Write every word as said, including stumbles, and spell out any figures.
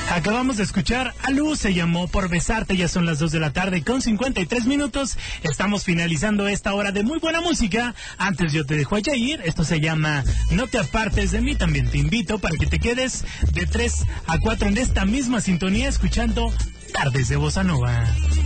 Acabamos de escuchar a Luz, se llamó Por Besarte, ya son las dos de la tarde con cincuenta y tres minutos. Estamos finalizando esta hora de muy buena música. Antes yo te dejo a Yair, esto se llama No te apartes de mí, también te invito para que te quedes de tres a cuatro en esta misma sintonía escuchando Tardes de Bossa Nova.